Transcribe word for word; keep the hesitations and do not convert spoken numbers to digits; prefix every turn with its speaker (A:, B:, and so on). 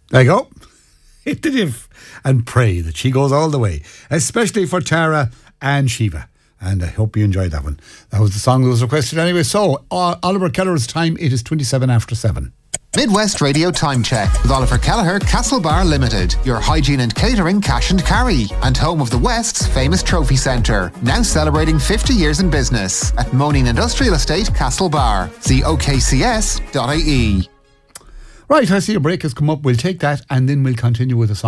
A: There you go. Hit the diff and pray that she goes all the way, especially for Tara and Shiva. And I hope you enjoyed that one. That was the song that was requested anyway. So, uh, Oliver Kelleher's time, it is twenty-seven after seven.
B: Midwest Radio Time Check with Oliver Kelleher, Castlebar Limited, your hygiene and catering cash and carry, and home of the West's famous trophy centre, now celebrating fifty years in business at Moaning Industrial Estate, Castlebar. See o k c s dot i e.
A: Right, I see a break has come up. We'll take that and then we'll continue with the song.